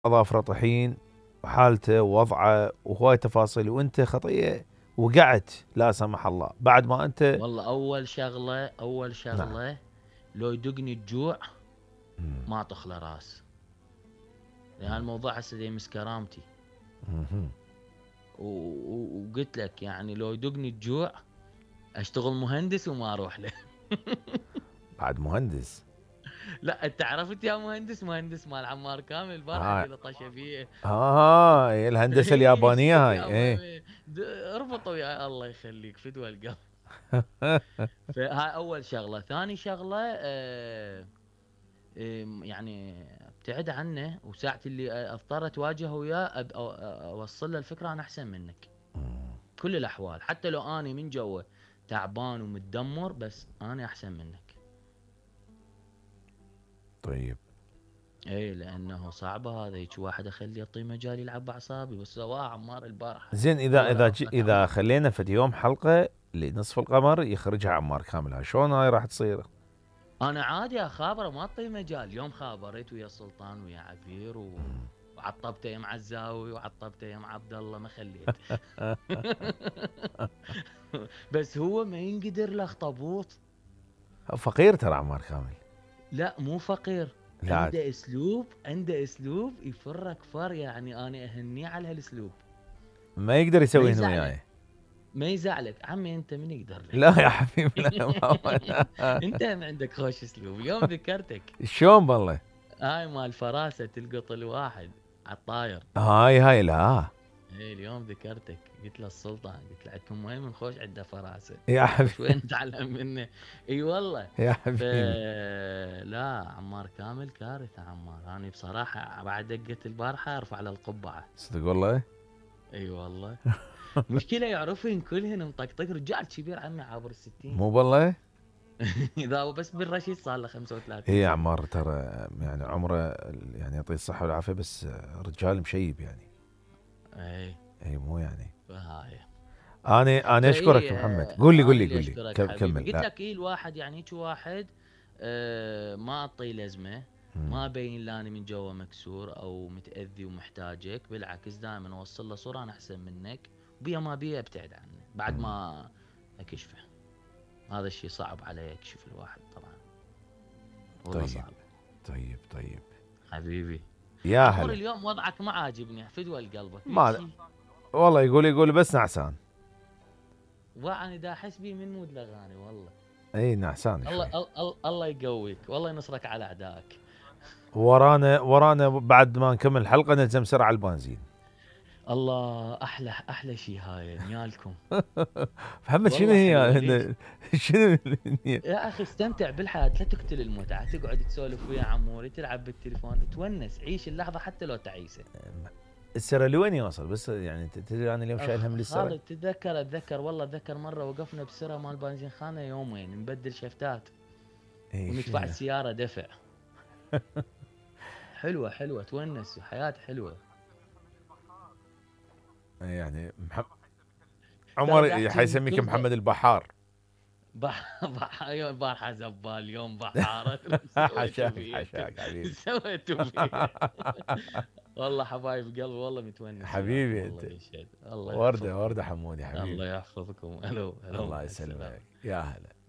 اظافره طحين وحالته ووضعه وهواي تفاصيل، وانت خطيه وقعت لا سمح الله بعد ما انت. والله اول نعم. شغله لو يدقني الجوع مم. ما تخلى راس، لان الموضوع هسه يمس كرامتي. مم. وقلت لك يعني لو يدقني الجوع اشتغل مهندس وما اروح له. بعد مهندس. لا انت عرفت يا مهندس مال عمار كامل البارحه هاي اللي لطشه فيه. الهندسه اي اليابانيه شفت هاي يا ايه. اربطوا يا الله يخليك فدوى القلب. فهاي اول شغله. ثاني شغله يعني ابتعد عنه، وساعة اللي اضطر اتواجه وياه اوصل له الفكره انا احسن منك كل الاحوال، حتى لو اني من جوا تعبان ومتدمر بس انا احسن منك. طيب. اي لانه صعبه هذا هيك واحد اخليه يعطيه مجال يلعب باعصابي، بس سواء عمار البارحه. زين، والله لا عرفت اذا عمار. خلينا في يوم حلقه لنصف القمر يخرجها عمار كامل، هاي شلون هاي راح تصير؟ انا عادي اخابره ما اعطيه مجال. يوم خابريت ويا سلطان ويا عبير وعطبته يا مع الزاوي وعطبته يا مع عبد الله ما خليت. بس هو ما ينقدر له اخطبوط. فقير ترى عمار كامل. لا مو فقير، لا عاد. عنده اسلوب يفرك فر، يعني انا اهنيه على هالاسلوب. ما يقدر ما يسوي هنا يزعلك، وياي. ما يزعلك عمي، انت من يقدر لك. لا يا حبيبي لا. انت هم عندك خوش اسلوب. اليوم ذكرتك شلون بالله؟ هاي مال فراسه تلقط الواحد على الطاير. هاي لا. ايه اليوم ذكرتك، قلت له السلطان، قلت له عندكم مهيمن خوش عنده فراسه، يا شوي حبيبي. نتعلم منه. اي والله. يا حبيبي. لا عمار كامل كارثه عمار. انا بصراحه بعد دقه البارحه ارفع له القبعه. صدق والله. اي والله. مشكله يعرفين كلهن مطقطق، رجال كبير عمي عابر الستين. مو بالله. اذا هو بس بالرشيد صار له 35 هي سنه. عمار ترى يعني عمره، يعني يعطيه الصحة والعافية، بس رجال مشيب يعني. اي اي مو يعني. فهاي. انا اشكرك فاي محمد. قول لي قول انا لي اللي قول لي اشكرك حبيبي. كمل. قلت لا. لك ايه الواحد يعني هيك واحد ما اعطيه لزمه، مم. ما ابين لاني من جوا مكسور او متاذي ومحتاجك، بالعكس دائما اوصل له صوره انا احسن منك، بيا ما بيا ابتعد عنه بعد مم. ما اكشفه. هذا الشيء صعب علي يكشف الواحد طبعا، والله طيب صعب. طيب. حبيبي يا عمور هلا. اليوم وضعك ما عاجبني، فدوى لقلبك فيك ما شيء. والله يقول بس نعسان. وانا دا احس بي من مود الاغاني والله. اي نعسان الله شوي. الله يقويك والله ينصرك على اعدائك. ورانا بعد ما نكمل الحلقة نلزم سرعة البنزين. الله احلى شيء هاي نيالكم. محمد شنو والله حلوه ليش؟ هي؟ شنو يا اخي استمتع بالحياه، لا تقتل المتعه، تقعد تسولف ويا عموري، تلعب بالتليفون، تونس، عيش اللحظه حتى لو تعيسه. السرة لوين يوصل؟ بس يعني تدري انا اليوم شايل هم للسرة. خالد اتذكر والله، اتذكر مره وقفنا بسرة مال بنزين خانه يومين نبدل شفتات اي وندفع شنو. السياره دفع. حلوه تونس، حياه حلوه. يعني ترى دا عمر احكي من حيسميك كل محمد البحار. بارحه زبال اليوم بحاره. سويتوا حشاك فيه انتم، حشاك حبيبي. سويتوا فيه. والله حبايب قلبي والله متونس وياكم، حبيبي الله انت. يشهد. الله وردة يحفظكم، وردة حمودي الله حبيبي. يحفظكم. الو الله مع السلامه. يسلمك يا هلا.